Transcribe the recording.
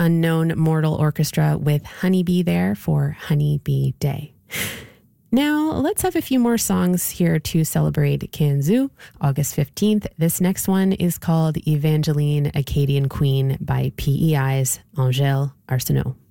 Unknown Mortal Orchestra with Honeybee there for Honeybee Day. Now, let's have a few more songs here to celebrate Kanzu, August 15th. This next one is called Evangeline Acadian Queen by PEI's Angèle Arsenault.